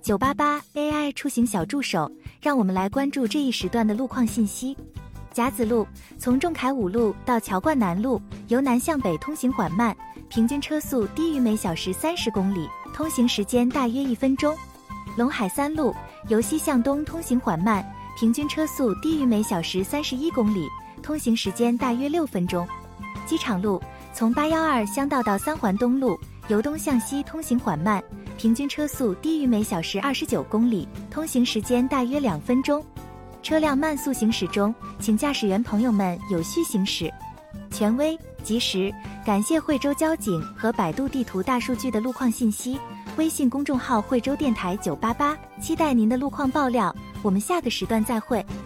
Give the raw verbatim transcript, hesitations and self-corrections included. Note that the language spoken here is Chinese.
九八八 A I 出行小助手，让我们来关注这一时段的路况信息。甲子路从仲恺五路到乔冠南路，由南向北通行缓慢，平均车速低于每小时三十公里，通行时间大约一分钟。陇海三路由西向东通行缓慢，平均车速低于每小时三十一公里，通行时间大约六分钟。机场路从八一二乡道到三环东路，由东向西通行缓慢，平均车速低于每小时二十九公里，通行时间大约两分钟。车辆慢速行驶中，请驾驶员朋友们有序行驶。权威、及时，感谢惠州交警和百度地图大数据的路况信息。微信公众号惠州电台九八八，期待您的路况爆料。我们下个时段再会。